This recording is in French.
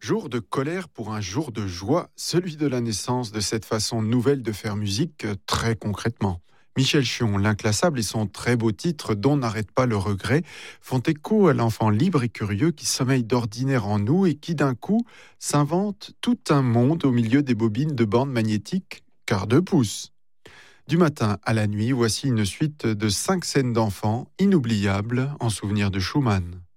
Jour de colère pour un jour de joie, celui de la naissance de cette façon nouvelle de faire musique, très concrètement. Michel Chion, l'inclassable et son très beau titre dont n'arrête pas le regret font écho à l'enfant libre et curieux qui sommeille d'ordinaire en nous et qui d'un coup s'invente tout un monde au milieu des bobines de bandes magnétiques quart de pouce. Du matin à la nuit, voici une suite de 5 scènes d'enfants inoubliables en souvenir de Schumann.